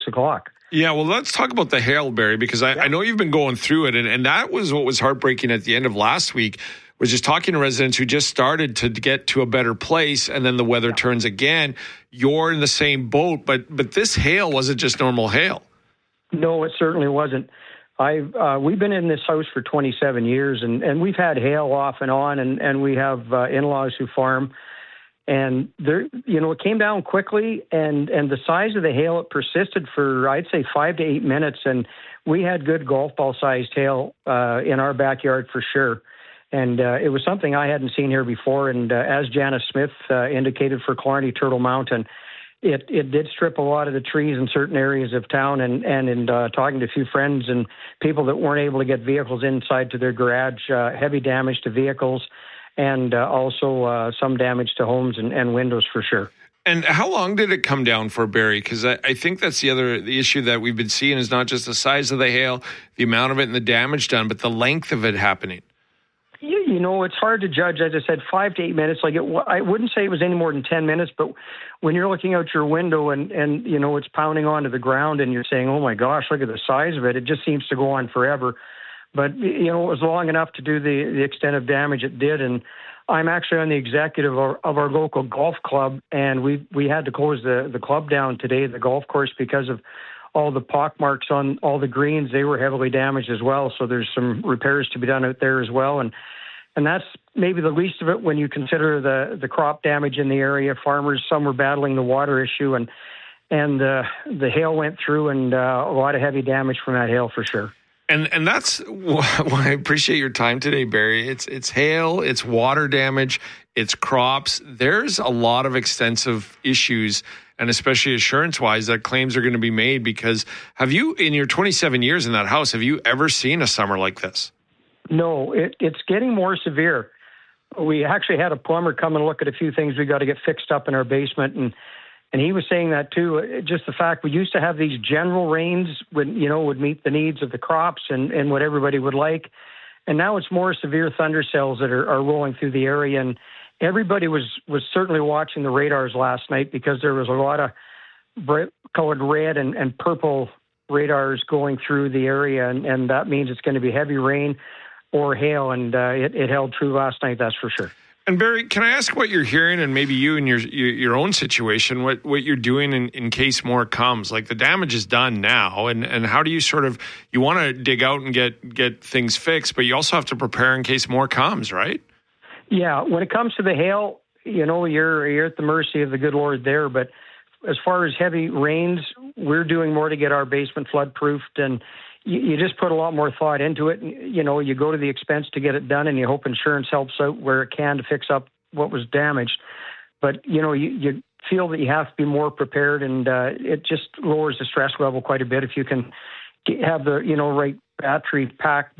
o'clock. Yeah, well, let's talk about the hail, Barry, because I know you've been going through it, and that was what was heartbreaking at the end of last week, was just talking to residents who just started to get to a better place, and then the weather turns again. You're in the same boat, but this hail wasn't just normal hail. No, it certainly wasn't. We've been in this house for 27 years, and we've had hail off and on, and we have in-laws who farm. And there, it came down quickly, and the size of the hail, it persisted for, I'd say, 5 to 8 minutes. And we had good golf ball sized hail in our backyard for sure. And it was something I hadn't seen here before. And as Janice Smith indicated for Killarney Turtle Mountain, it did strip a lot of the trees in certain areas of town. And in talking to a few friends and people that weren't able to get vehicles inside to their garage, heavy damage to vehicles. And also some damage to homes and windows for sure. And how long did it come down for, Barry? Because I think that's the issue that we've been seeing is not just the size of the hail, the amount of it and the damage done, but the length of it happening. It's hard to judge. As I said, 5 to 8 minutes. I wouldn't say it was any more than 10 minutes, but when you're looking out your window and it's pounding onto the ground and you're saying, oh my gosh, look at the size of it. It just seems to go on forever. But, it was long enough to do the extent of damage it did. And I'm actually on the executive of our local golf club, and we had to close the club down today, the golf course, because of all the pockmarks on all the greens. They were heavily damaged as well. So there's some repairs to be done out there as well. And that's maybe the least of it when you consider the crop damage in the area. Farmers, some were battling the water issue, and the hail went through, and a lot of heavy damage from that hail for sure. And that's why I appreciate your time today, Barry. It's hail, it's water damage, it's crops. There's a lot of extensive issues, and especially insurance-wise, that claims are going to be made. Because have you, in your 27 years in that house, have you ever seen a summer like this? No, it's getting more severe. We actually had a plumber come and look at a few things we got to get fixed up in our basement, and he was saying that too. Just the fact we used to have these general rains would meet the needs of the crops and what everybody would like. And now it's more severe thunder cells that are rolling through the area. And everybody was certainly watching the radars last night, because there was a lot of bright colored red and purple radars going through the area. And that means it's going to be heavy rain or hail. And it held true last night, that's for sure. And Barry, can I ask what you're hearing, and maybe you in your own situation, what you're doing in case more comes? Like, the damage is done now, and how do you you want to dig out and get things fixed, but you also have to prepare in case more comes, right? Yeah, when it comes to the hail, you're at the mercy of the good Lord there. But as far as heavy rains, we're doing more to get our basement flood-proofed, and you just put a lot more thought into it. You go to the expense to get it done, and you hope insurance helps out where it can to fix up what was damaged. But, you feel that you have to be more prepared, and it just lowers the stress level quite a bit if you can have the, right battery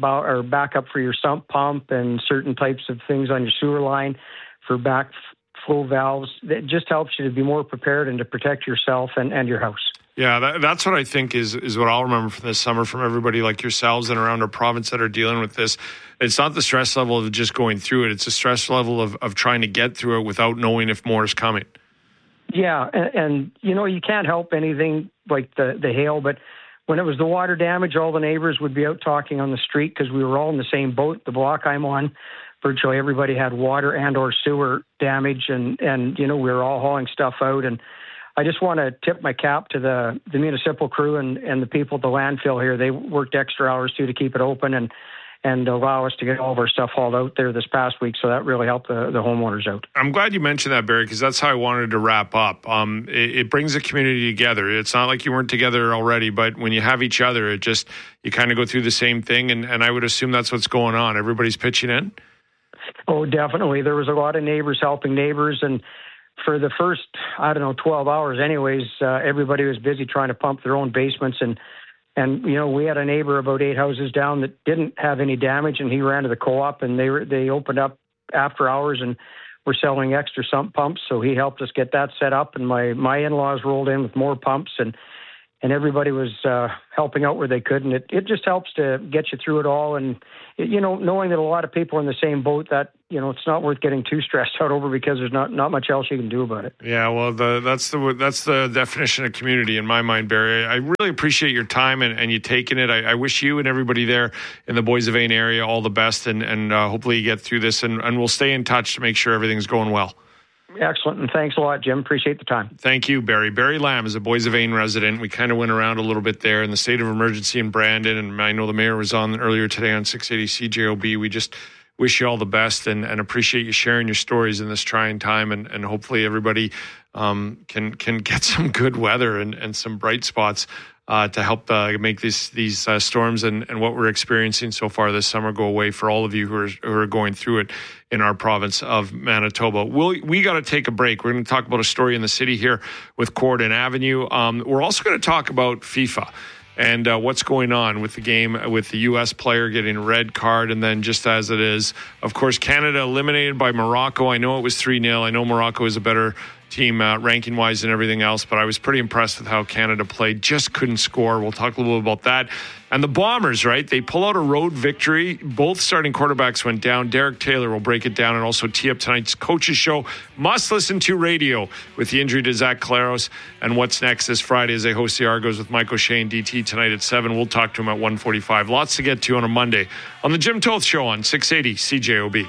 backup for your sump pump and certain types of things on your sewer line for backflow valves. It just helps you to be more prepared and to protect yourself and your house. Yeah, that's what I think is what I'll remember from this summer from everybody like yourselves and around our province that are dealing with this. It's not the stress level of just going through it. It's a stress level of trying to get through it without knowing if more is coming. Yeah, and you can't help anything like the hail, but when it was the water damage, all the neighbors would be out talking on the street because we were all in the same boat. The block I'm on, virtually everybody had water and or sewer damage, and we were all hauling stuff out. And I just want to tip my cap to the municipal crew and the people at the landfill here. They worked extra hours too to keep it open and allow us to get all of our stuff hauled out there this past week. So that really helped the homeowners out. I'm glad you mentioned that, Barry, because that's how I wanted to wrap up. It brings the community together. It's not like you weren't together already, but when you have each other, you kind of go through the same thing. And I would assume that's what's going on. Everybody's pitching in? Oh, definitely. There was a lot of neighbors helping neighbors, and for the first, 12 hours anyways, everybody was busy trying to pump their own basements. And we had a neighbor about 8 houses down that didn't have any damage, and he ran to the co-op, and they opened up after hours and were selling extra sump pumps. So he helped us get that set up, and my in-laws rolled in with more pumps, and everybody was helping out where they could. And it just helps to get you through it all. And, knowing that a lot of people are in the same boat, that it's not worth getting too stressed out over because there's not much else you can do about it. Yeah, well, that's the definition of community in my mind, Barry. I really appreciate your time and you taking it. I wish you and everybody there in the Boissevain area all the best, and hopefully you get through this, and we'll stay in touch to make sure everything's going well. Excellent, and thanks a lot, Jim. Appreciate the time. Thank you, Barry. Barry Lamb is a Boissevain resident. We kind of went around a little bit there in the state of emergency in Brandon, and I know the mayor was on earlier today on 680 CJOB. We just wish you all the best and appreciate you sharing your stories in this trying time, and hopefully everybody can get some good weather and some bright spots to help make these storms and what we're experiencing so far this summer go away for all of you who are going through it in our province of Manitoba. We got to take a break. We're going to talk about a story in the city here with Corydon Avenue. We're also going to talk about FIFA and what's going on with the game, with the U.S. player getting a red card, and then just as it is, of course, Canada eliminated by Morocco. I know it was 3-0. I know Morocco is a better team ranking-wise and everything else, but I was pretty impressed with how Canada played. Just couldn't score. We'll talk a little bit about that. And the Bombers, right? They pull out a road victory. Both starting quarterbacks went down. Derek Taylor will break it down and also tee up tonight's coaches show. Must listen to radio with the injury to Zach Claros. And what's next this Friday as they host the Argos with Mike O'Shea and DT tonight at 7. We'll talk to him at 1:45. Lots to get to on a Monday on the Jim Toth Show on 680 CJOB.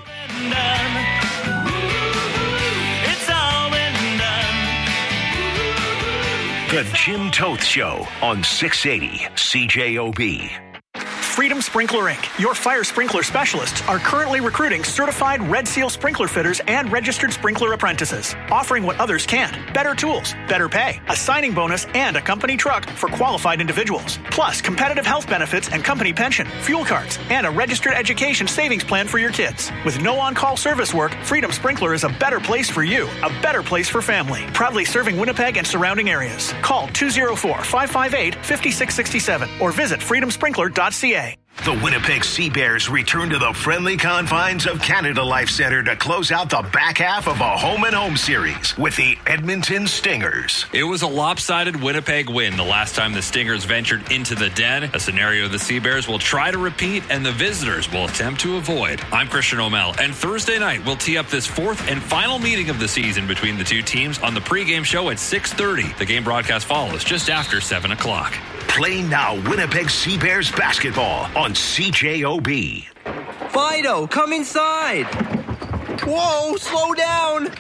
The Jim Toth Show on 680 CJOB. Freedom Sprinkler Inc., your fire sprinkler specialists, are currently recruiting certified Red Seal sprinkler fitters and registered sprinkler apprentices, offering what others can't: better tools, better pay, a signing bonus, and a company truck for qualified individuals. Plus, competitive health benefits and company pension, fuel cards, and a registered education savings plan for your kids. With no on-call service work, Freedom Sprinkler is a better place for you, a better place for family. Proudly serving Winnipeg and surrounding areas. Call 204-558-5667 or visit freedomsprinkler.ca. The Winnipeg Sea Bears return to the friendly confines of Canada Life Centre to close out the back half of a home-and-home series with the Edmonton Stingers. It was a lopsided Winnipeg win the last time the Stingers ventured into the den, a scenario the Sea Bears will try to repeat and the visitors will attempt to avoid. I'm Christian O'Mell, and Thursday night we'll tee up this fourth and final meeting of the season between the two teams on the pregame show at 6:30. The game broadcast follows just after 7 o'clock. Play now Winnipeg Sea Bears basketball on CJOB. Fido, come inside. Whoa, slow down.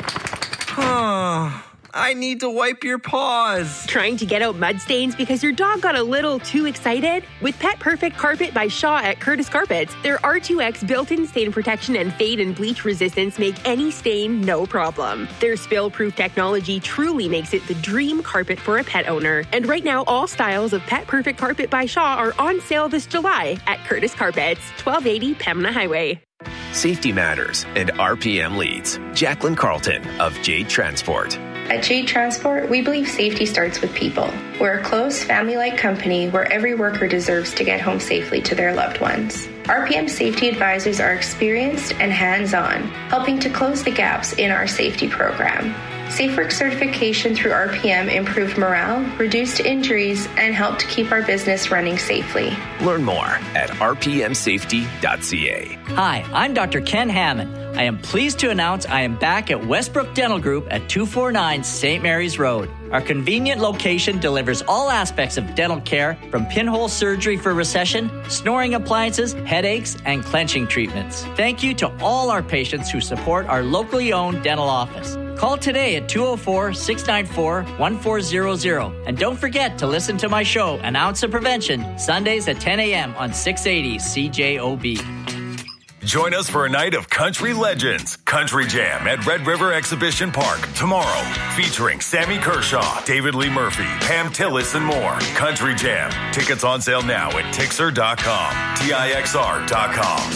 I need to wipe your paws. Trying to get out mud stains because your dog got a little too excited? With Pet Perfect Carpet by Shaw at Curtis Carpets, their R2X built-in stain protection and fade and bleach resistance make any stain no problem. Their spill-proof technology truly makes it the dream carpet for a pet owner. And right now, all styles of Pet Perfect Carpet by Shaw are on sale this July at Curtis Carpets, 1280 Pembina Highway. Safety matters, and RPM leads. Jacqueline Carlton of Jade Transport. At Jade Transport, we believe safety starts with people. We're a close, family-like company where every worker deserves to get home safely to their loved ones. RPM safety advisors are experienced and hands-on, helping to close the gaps in our safety program. SafeWork certification through RPM improved morale, reduced injuries, and helped keep our business running safely. Learn more at rpmsafety.ca. Hi, I'm Dr. Ken Hammond. I am pleased to announce I am back at Westbrook Dental Group at 249 St. Mary's Road. Our convenient location delivers all aspects of dental care, from pinhole surgery for recession, snoring appliances, headaches, and clenching treatments. Thank you to all our patients who support our locally owned dental office. Call today at 204-694-1400. And don't forget to listen to my show, An Ounce of Prevention, Sundays at 10 a.m. on 680 CJOB. Join us for a night of country legends. Country Jam at Red River Exhibition Park tomorrow, featuring Sammy Kershaw, David Lee Murphy, Pam Tillis, and more. Country Jam. Tickets on sale now at Tixer.com, TIXR.com.